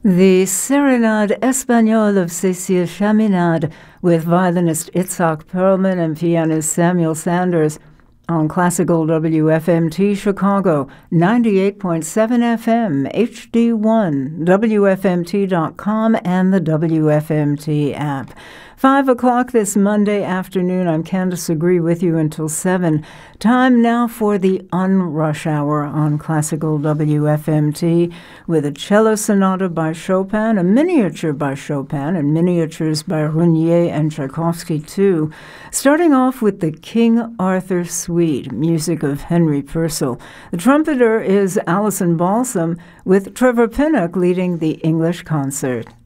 The Serenade Espagnole of Cécile Chaminade with violinist Itzhak Perlman and pianist Samuel Sanders on Classical WFMT Chicago, 98.7 FM, HD1, WFMT.com, and the WFMT app. 5 o'clock this Monday afternoon. I'm Candace Agree with you until 7. Time now for the Unrush Hour on Classical WFMT with a cello sonata by Chopin, a miniature by Chopin, and miniatures by Runier and Tchaikovsky too. Starting off with the King Arthur Suite, music of Henry Purcell. The trumpeter is Alison Balsam with Trevor Pinnock leading the English concert.